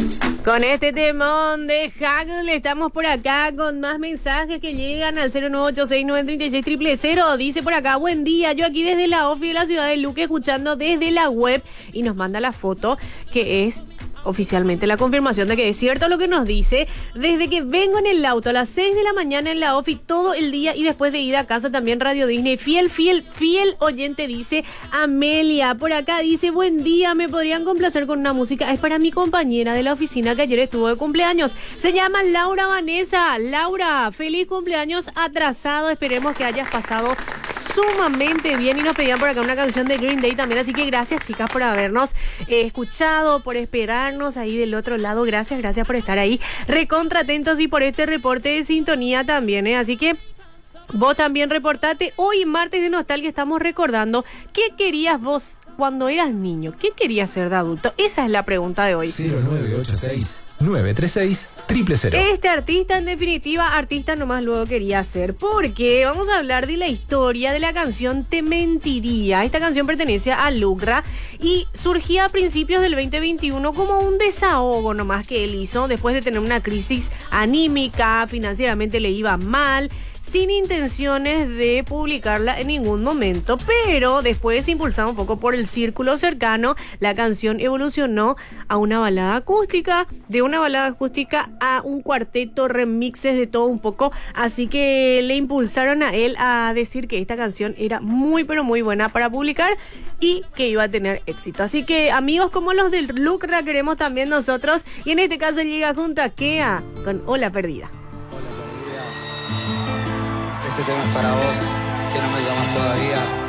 Con este temón de Haggle estamos por acá con más mensajes que llegan al 09869360000. Dice por acá, buen día, yo aquí desde la OFI de la ciudad de Luque escuchando desde la web, y nos manda la foto que es oficialmente la confirmación de que es cierto lo que nos dice. Desde que vengo en el auto a las 6 de la mañana en la OFI todo el día, y después de ida a casa también Radio Disney. Fiel oyente, dice Amelia. Por acá dice, buen día, me podrían complacer con una música. Es para mi compañera de la oficina que ayer estuvo de cumpleaños. Se llama Laura Vanessa. Laura, feliz cumpleaños atrasado. Esperemos que hayas pasado sumamente bien, y nos pedían por acá una canción de Green Day también, así que gracias, chicas, por habernos escuchado, por esperarnos ahí del otro lado. Gracias por estar ahí recontra atentos y por este reporte de sintonía también, así que vos también reportate. Hoy, martes de nostalgia, estamos recordando qué querías vos cuando eras niño. ¿Qué querías ser de adulto? Esa es la pregunta de hoy. 0986-936-000. Este artista, en definitiva, artista nomás luego quería ser, porque vamos a hablar de la historia de la canción Te Mentiría. Esta canción pertenece a Lucra y surgía a principios del 2021 como un desahogo nomás que él hizo después de tener una crisis anímica, financieramente le iba mal, sin intenciones de publicarla en ningún momento, pero después, impulsado un poco por el círculo cercano, la canción evolucionó a una balada acústica, de una balada acústica a un cuarteto, remixes de todo un poco, así que le impulsaron a él a decir que esta canción era muy pero muy buena para publicar y que iba a tener éxito. Así que amigos como los del Lucra queremos también nosotros, y en este caso llega junto a Kea con Hola Perdida. Este tema es para vos, que no me llamas todavía.